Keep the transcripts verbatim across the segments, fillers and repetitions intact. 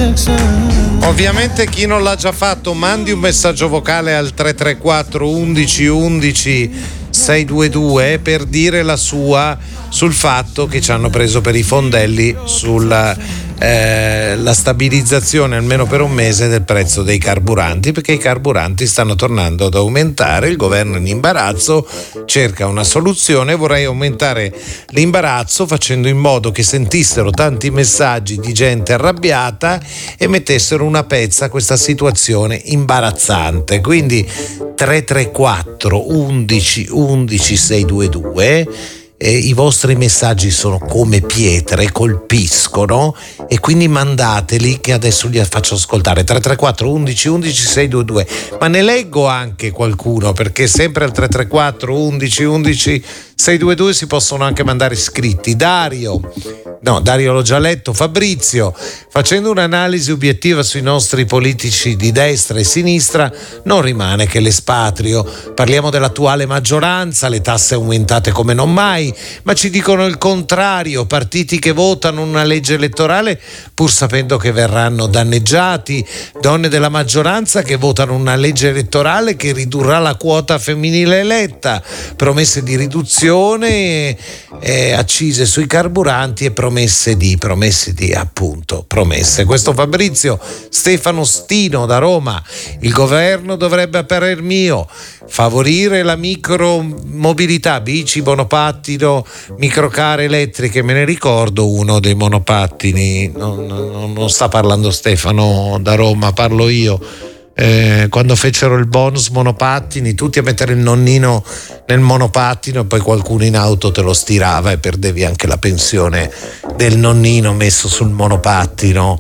Ovviamente chi non l'ha già fatto mandi un messaggio vocale al tre tre quattro undici undici seicentodventidue per dire la sua sul fatto che ci hanno preso per i fondelli sulla eh, la stabilizzazione almeno per un mese del prezzo dei carburanti, perché i carburanti stanno tornando ad aumentare. Il governo in imbarazzo cerca una soluzione. Vorrei aumentare l'imbarazzo facendo in modo che sentissero tanti messaggi di gente arrabbiata e mettessero una pezza a questa situazione imbarazzante. Quindi tre tre quattro undici undici seicentodventidue. Eh, i vostri messaggi sono come pietre, colpiscono, e quindi mandateli che adesso li faccio ascoltare. Tre tre quattro undici undici seicentodventidue. Ma ne leggo anche qualcuno, perché sempre al tre tre quattro undici undici seicentodventidue si possono anche mandare scritti. Dario, no, Dario l'ho già letto. Fabrizio: facendo un'analisi obiettiva sui nostri politici di destra e sinistra, non rimane che l'espatrio. Parliamo dell'attuale maggioranza, le tasse aumentate come non mai, ma ci dicono il contrario, partiti che votano una legge elettorale pur sapendo che verranno danneggiati, donne della maggioranza che votano una legge elettorale che ridurrà la quota femminile eletta, promesse di riduzione, eh, accise sui carburanti e promesse di, promesse di appunto, promesse. Questo Fabrizio. Stefano Stino da Roma: il governo dovrebbe, a parer mio, favorire la micromobilità, bici, monopattino, microcar elettriche. Me ne ricordo uno dei monopattini, non, non, non sta parlando Stefano da Roma, parlo io. Eh, quando fecero il bonus monopattini, tutti a mettere il nonnino nel monopattino e poi qualcuno in auto te lo stirava e perdevi anche la pensione del nonnino messo sul monopattino.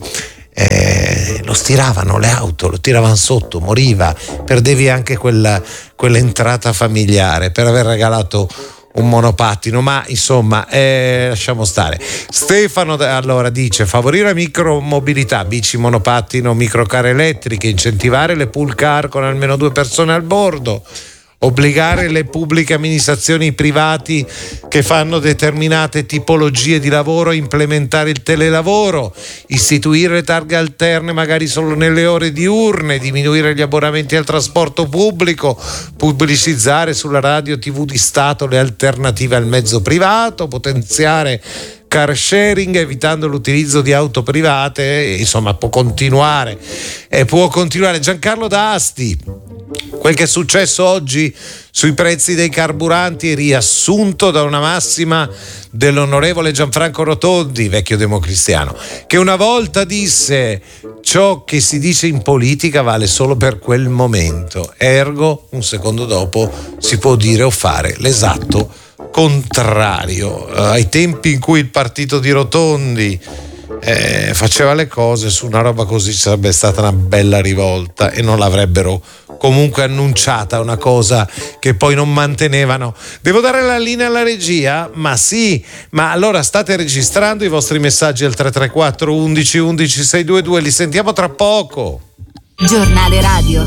Eh, lo stiravano le auto, lo tiravano sotto, moriva, perdevi anche quella, quell'entrata familiare per aver regalato un monopattino. Ma insomma, eh, lasciamo stare. Stefano allora dice: favorire la micromobilità, bici, monopattino, microcar elettriche, incentivare le pool car con almeno due persone al bordo, obbligare le pubbliche amministrazioni, i privati che fanno determinate tipologie di lavoro a implementare il telelavoro, istituire le targhe alterne magari solo nelle ore diurne, diminuire gli abbonamenti al trasporto pubblico, pubblicizzare sulla radio tivù di Stato le alternative al mezzo privato, potenziare car sharing evitando l'utilizzo di auto private. Insomma, può continuare e può continuare. Giancarlo da Asti: quel che è successo oggi sui prezzi dei carburanti è riassunto da una massima dell'onorevole Gianfranco Rotondi, vecchio democristiano, che una volta disse: ciò che si dice in politica vale solo per quel momento, ergo un secondo dopo si può dire o fare l'esatto contrario. Ai tempi in cui il partito di Rotondi eh, faceva le cose su una roba così, sarebbe stata una bella rivolta e non l'avrebbero comunque annunciata, una cosa che poi non mantenevano. Devo dare la linea alla regia? Ma sì, ma allora state registrando i vostri messaggi al tre tre quattro undici undici seicentodventidue, li sentiamo tra poco. Giornale radio.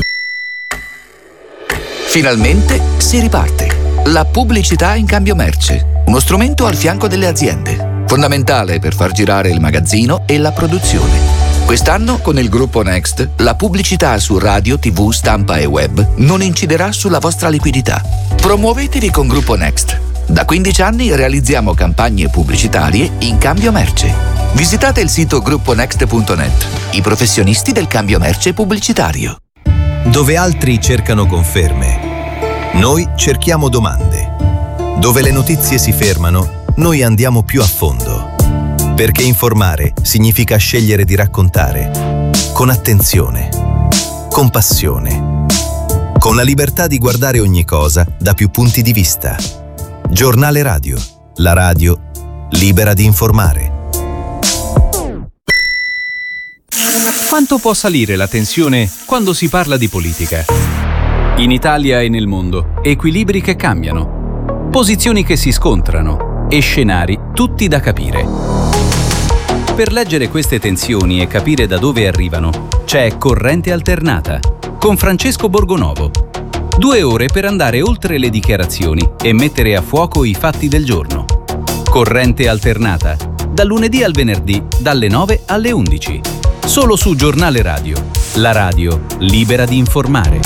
Finalmente si riparte. La pubblicità in cambio merce, uno strumento al fianco delle aziende, fondamentale per far girare il magazzino e la produzione. Quest'anno, con il gruppo Next, la pubblicità su radio, tivù, stampa e web non inciderà sulla vostra liquidità. Promuovetevi con Gruppo Next. Da quindici anni realizziamo campagne pubblicitarie in cambio merce. Visitate il sito gruppo next punto net, i professionisti del cambio merce pubblicitario. Dove altri cercano conferme, noi cerchiamo domande. Dove le notizie si fermano, noi andiamo più a fondo. Perché informare significa scegliere di raccontare con attenzione, con passione, con la libertà di guardare ogni cosa da più punti di vista. Giornale radio, la radio libera di informare. Quanto può salire la tensione quando si parla di politica? In Italia e nel mondo, equilibri che cambiano, posizioni che si scontrano e scenari tutti da capire. Per leggere queste tensioni e capire da dove arrivano, c'è Corrente Alternata con Francesco Borgonovo. Due ore per andare oltre le dichiarazioni e mettere a fuoco i fatti del giorno. Corrente Alternata, dal lunedì al venerdì, dalle nove alle undici. Solo su Giornale Radio, la radio libera di informare.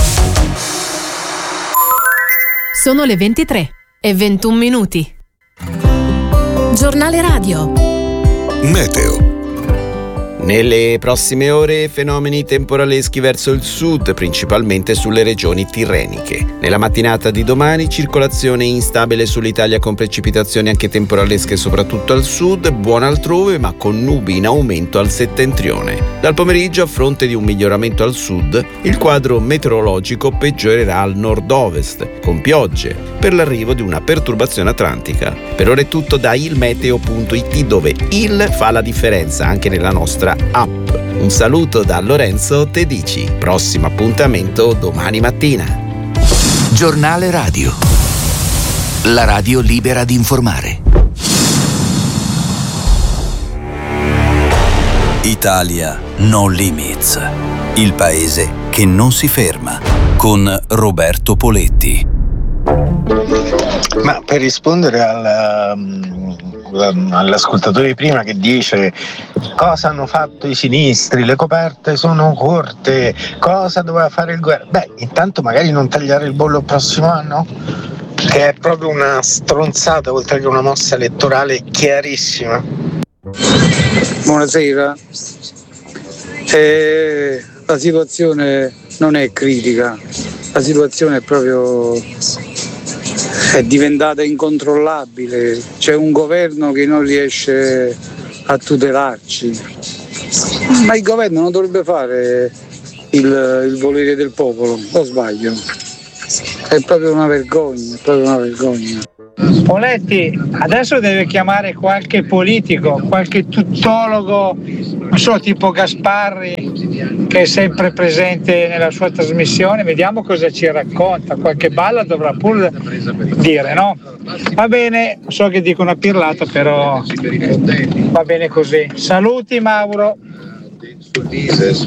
Sono le ventitré e ventuno minuti. Giornale Radio. Meteo. Nelle prossime ore fenomeni temporaleschi verso il sud, principalmente sulle regioni tirreniche. Nella mattinata di domani circolazione instabile sull'Italia con precipitazioni anche temporalesche soprattutto al sud, buona altrove ma con nubi in aumento al settentrione. Dal pomeriggio, a fronte di un miglioramento al sud, il quadro meteorologico peggiorerà al nord-ovest, con piogge, per l'arrivo di una perturbazione atlantica. Per ora è tutto da ilmeteo punto it, dove il fa la differenza anche nella nostra app. Un saluto da Lorenzo Tedici. Prossimo appuntamento domani mattina. Giornale Radio. La radio libera di informare. Italia No Limits. Il paese che non si ferma. Con Roberto Poletti. Ma per rispondere al, um, all'ascoltatore di prima che dice cosa hanno fatto i sinistri, le coperte sono corte, cosa doveva fare il governo? Beh, intanto magari non tagliare il bollo il prossimo anno, che è proprio una stronzata oltre che una mossa elettorale chiarissima. Buonasera. Eh, la situazione non è critica, la situazione è proprio è diventata incontrollabile, c'è un governo che non riesce a tutelarci, ma il governo non dovrebbe fare il, il volere del popolo, o sbaglio? È proprio una vergogna, è proprio una vergogna. Poletti, adesso deve chiamare qualche politico, qualche tuttologo, non so, tipo Gasparri, che è sempre presente nella sua trasmissione, vediamo cosa ci racconta, qualche balla dovrà pure dire, no? Va bene, so che dico una pirlata, però va bene così. Saluti Mauro.